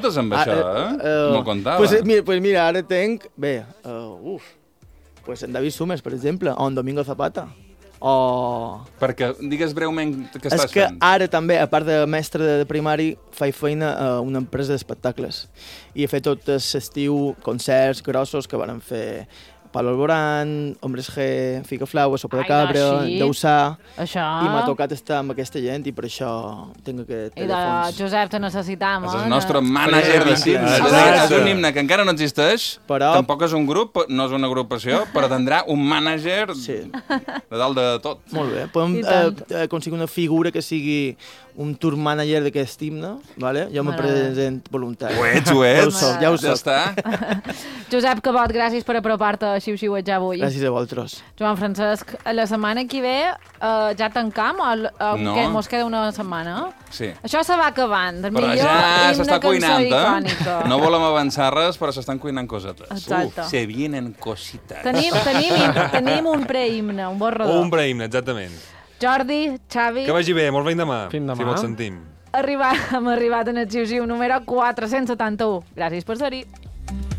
moltes amb això, M'ho contava. Pues mira, ara tenc... Bé, pues en David Summers, per exemple, o en Domingo Zapata. Perquè digues breument què estàs fent. És que ara també, a part de mestre de primari, faig feina a una empresa d'espectacles. I he fet tot l'estiu concerts grossos que van fer Palo Alborán, Hombres G, Fica Flau, Sopa de Cabra, Dausà... I m'ha tocat estar amb aquesta gent i per això tinc aquest telèfons. I de Josep, te necessitam, és el nostre mànager de cims. És un himne que encara no existeix, tampoc és un grup, no és una agrupació, però tindrà un mànager de dalt de tot. Molt bé. Podem aconseguir una figura que sigui un tour manager d'aquest himne, vale? Jo me present voluntari. Ho ets. Ja ho soc. Ja està. Josep Cabot, gràcies per apropar-te a Xiu-Xiuetjar avui. Gràcies a vosaltres. Joan Francesc, la setmana que ve ja tancam o mos queda una setmana? Sí. Això se va acabant. Però ja s'està cuinant, No volem avançar res, però s'estan cuinant cosetes. Exacte. Se vienen cositas. Tenim un prehimne, un borrador. Un prehimne, exactament. Jordi, Xavi... Que vagi bé, molt ben demà. Fins demà. Si vols sentim. Hem arribat en el Xiu-Xiu número 471. Gràcies per ser-hi.